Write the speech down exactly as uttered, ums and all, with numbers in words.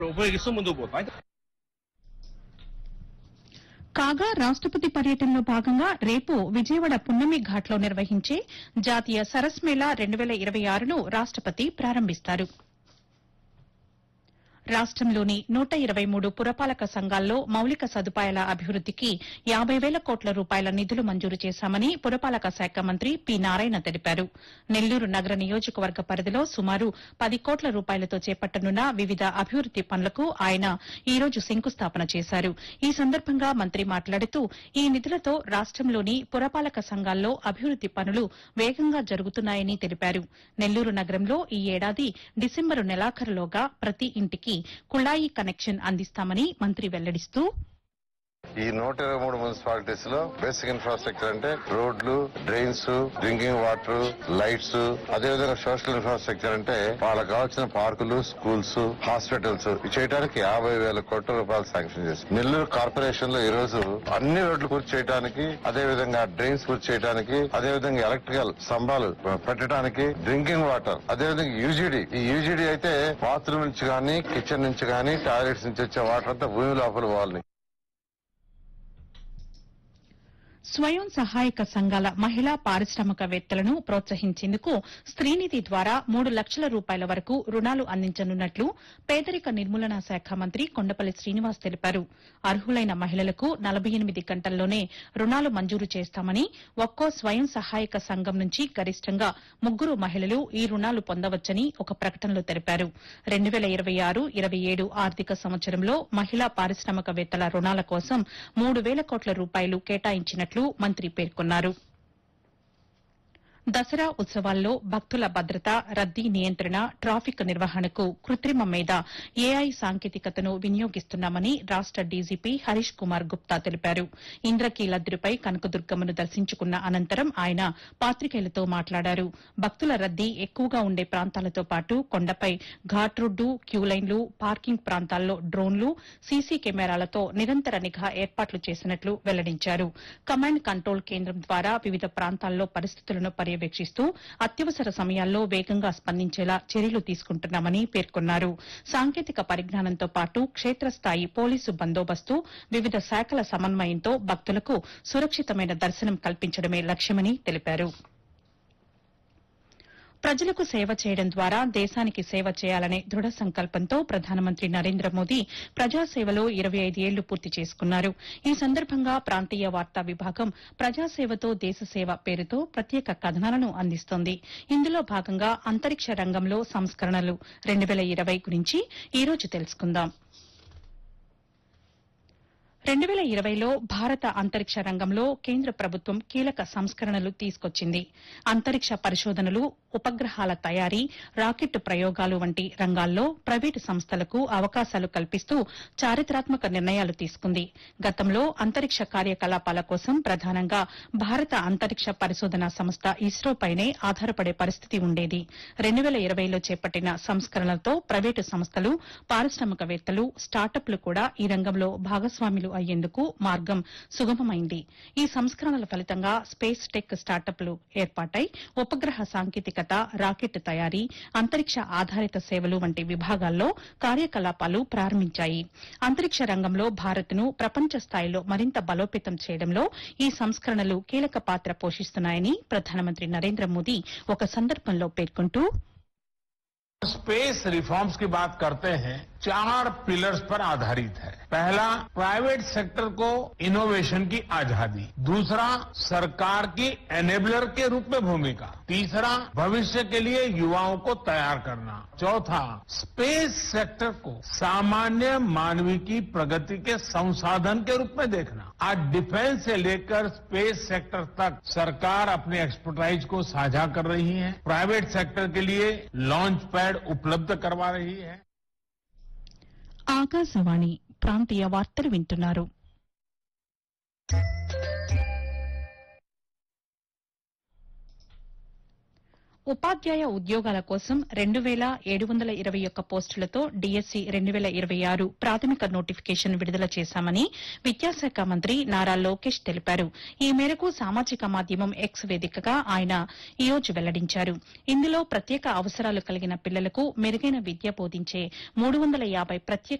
ఉపయోగిస్తూ ముందుకు పోతాం. కాగా రాష్టపతి పర్యటనలో భాగంగా రేపు విజయవాడ పున్నమి ఘాట్లో నిర్వహించే జాతీయ సరస్ మేళా రెండు వేల ఇరవై ఆరును రాష్టపతి ప్రారంభిస్తారు. రాష్టంలోని నూట ఇరవై మూడు పురపాలక సంఘాల్లో మౌలిక సదుపాయాల అభివృద్దికి యాబై వేల కోట్ల రూపాయల నిధులు మంజూరు చేశామని పురపాలక శాఖ మంత్రి పి నారాయణ తెలిపారు. నెల్లూరు నగర నియోజకవర్గ పరిధిలో సుమారు పది కోట్ల రూపాయలతో చేపట్టనున్న వివిధ అభివృద్ది పనులకు ఆయన ఈ రోజు శంకుస్థాపన చేశారు. ఈ సందర్భంగా మంత్రి మాట్లాడుతూ ఈ నిధులతో రాష్టంలోని పురపాలక సంఘాల్లో అభివృద్ది పనులు వేగంగా జరుగుతున్నాయని తెలిపారు. నెల్లూరు నగరంలో ఈ ఏడాది డిసెంబరు నెలాఖరులోగా ప్రతి ఇంటికి కుళాయి కనెక్షన్ అందిస్తామని మంత్రి వెల్లడిస్తూ ఈ నూట ఇరవై మూడు మున్సిపాలిటీస్ లో బేసిక్ ఇన్ఫ్రాస్ట్రక్చర్ అంటే రోడ్లు, డ్రైన్స్, డ్రింకింగ్ వాటర్, లైట్స్, అదేవిధంగా సోషల్ ఇన్ఫ్రాస్ట్రక్చర్ అంటే వాళ్ళకి కావాల్సిన పార్కులు, స్కూల్స్, హాస్పిటల్స్ చేయడానికి యాభై వేల కోట్ల రూపాయలు శాంక్షన్ చేశారు. నెల్లూరు కార్పొరేషన్ లో ఈ రోజు అన్ని రోడ్లు పూర్తి చేయడానికి, అదేవిధంగా డ్రైన్స్ పూర్తి చేయడానికి, అదేవిధంగా ఎలక్ట్రికల్ స్తంభాలు పెట్టడానికి, డ్రింకింగ్ వాటర్, అదేవిధంగా యూజీడీ ఈ యూజీడీ అయితే బాత్రూమ్ నుంచి గానీ, కిచెన్ నుంచి గానీ, టాయిలెట్స్ నుంచి వచ్చే వాటర్ అంతా భూమి లోపల పోవాలి. స్వయం సహాయక సంఘాల మహిళా పారిశ్రామికవేత్తలను ప్రోత్సహించేందుకు స్త్రీనిధి ద్వారా మూడు లక్షల రూపాయల వరకు రుణాలు అందించనున్నట్లు పేదరిక నిర్మూలనా శాఖ మంత్రి కొండపల్లి శ్రీనివాస్ తెలిపారు. అర్హులైన మహిళలకు నలభై ఎనిమిది గంటల్లోనే రుణాలు మంజూరు చేస్తామని, ఒక్కో స్వయం సహాయక సంఘం నుంచి గరిష్టంగా ముగ్గురు మహిళలు ఈ రుణాలు పొందవచ్చని ఒక ప్రకటనలో తెలిపారు. రెండు వేల ఇరవై ఆరు ఇరవై ఏడు ఆర్థిక సంవత్సరంలో మహిళా పారిశ్రామికవేత్తల రుణాల కోసం మూడు వేల కోట్ల రూపాయలు కేటాయించినట్లు మంత్రి పేర్కొన్నారు. దసరా ఉత్సవాల్లో భక్తుల భద్రత, రద్దీ నియంత్రణ, ట్రాఫిక్ నిర్వహణకు కృత్రిమ మేధ, ఏఐ సాంకేతికతను వినియోగిస్తున్నామని రాష్ట డీజీపీ హరీష్ కుమార్ గుప్తా తెలిపారు. ఇంద్రకీలాద్రిపై కనకదుర్గమ్మను దర్శించుకున్న అనంతరం ఆయన పాతికేయులతో మాట్లాడారు. భక్తుల రద్దీ ఎక్కువగా ఉండే ప్రాంతాలతో పాటు కొండపై ఘాట్ రోడ్డు, క్యూలైన్లు, పార్కింగ్ ప్రాంతాల్లో డ్రోన్లు, సీసీ కెమెరాలతో నిరంతర నిఘా ఏర్పాట్లు చేసినట్లు వెల్లడించారు. కమాండ్ కంట్రోల్ కేంద్రం ద్వారా వివిధ ప్రాంతాల్లో పరిస్థితులను పర్యవేక్షిస్తూ అత్యవసర సమయాల్లో వేగంగా స్పందించేలా చర్యలు తీసుకుంటున్నామని పేర్కొన్నారు. సాంకేతిక పరిజ్ఞానంతో పాటు క్షేత్రస్థాయి పోలీసు బందోబస్తు, వివిధ శాఖల సమన్వయంతో భక్తులకు సురక్షితమైన దర్శనం కల్పించడమే లక్ష్యమని తెలిపారు. ప్రజలకు సేవ చేయడం ద్వారా దేశానికి సేవ చేయాలనే దృఢ సంకల్పంతో ప్రధానమంత్రి నరేంద్ర మోదీ ప్రజాసేవలో ఇరవై ఐదు ఏళ్లు పూర్తి చేసుకున్నారు. ఈ సందర్భంగా ప్రాంతీయ వార్తా విభాగం ప్రజాసేవతో దేశసేవ పేరుతో ప్రత్యేక కథనాలను అందిస్తోంది. ఇందులో భాగంగా అంతరిక్ష రంగంలో సంస్కరణలు రెండు వేల ఇరవై గురించి ఈ రోజు తెలుసుకుందాం. రెండు వేల ఇరవైలో భారత అంతరిక్ష రంగంలో కేంద్ర ప్రభుత్వం కీలక సంస్కరణలు తీసుకొచ్చింది. అంతరిక్ష పరిశోధనలు, ఉపగ్రహాల తయారీ, రాకెట్ ప్రయోగాలు వంటి రంగాల్లో ప్రైవేటు సంస్థలకు అవకాశాలు కల్పిస్తూ చారిత్రాత్మక నిర్ణయాలు తీసుకుంది. గతంలో అంతరిక్ష కార్యకలాపాల కోసం ప్రధానంగా భారత అంతరిక్ష పరిశోధనా సంస్థ ఇస్రోపైనే ఆధారపడే పరిస్థితి ఉండేది. రెండు వేల ఇరవైలో చేపట్టిన సంస్కరణలతో ప్రైవేటు సంస్థలు, పారిశ్రామికవేత్తలు, స్టార్టప్లు కూడా ఈ రంగంలో భాగస్వాములు అయ్యేందుకు మార్గం సుగమమైంది. ఈ సంస్కరణల ఫలితంగా స్పేస్ టెక్ స్టార్టప్లు ఏర్పాటై ఉపగ్రహ సాంకేతికత, రాకెట్ తయారీ, అంతరిక్ష ఆధారిత సేవలు వంటి విభాగాల్లో కార్యకలాపాలు ప్రారంభించాయి. అంతరిక్ష రంగంలో భారత్ను ప్రపంచ స్థాయిలో మరింత బలోపేతం చేయడంలో ఈ సంస్కరణలు కీలక పాత్ర పోషిస్తున్నాయని ప్రధానమంత్రి నరేంద్ర మోదీ ఒక సందర్భంలో పేర్కొంటూ स्पेस रिफॉर्म्स की बात करते हैं, चार पिलर्स पर आधारित है. पहला, प्राइवेट सेक्टर को इनोवेशन की आजादी. दूसरा, सरकार की एनेबलर के रूप में भूमिका. तीसरा, भविष्य के लिए युवाओं को तैयार करना. चौथा, स्पेस सेक्टर को सामान्य मानवीय की प्रगति के संसाधन के रूप में देखना. आज डिफेंस से लेकर स्पेस सेक्टर तक सरकार अपने एक्सपर्टाइज को साझा कर रही है. प्राइवेट सेक्टर के लिए लॉन्च पैड उपलब्ध करवा रही है. ఆకాశవాణి ప్రాంతీయ వార్తలు వింటున్నారు. ఉపాధ్యాయ ఉద్యోగాల కోసం రెండు వేల ఏడు వందల ఇరవై ఒక్క పోస్టులతో డీఎస్సీ రెండు వేల ఇరవై ఆరు ప్రాథమిక నోటిఫికేషన్ విడుదల చేశామని విద్యాశాఖ మంత్రి నారా లోకేష్ తెలిపారు. ఈ మేరకు సామాజిక మాధ్యమం ఎక్స్ వేదికగా ఆయన ఈ రోజు వెల్లడించారు. ఇందులో ప్రత్యేక అవసరాలు కలిగిన పిల్లలకు మెరుగైన విద్య బోధించే మూడు వందల యాబై ప్రత్యేక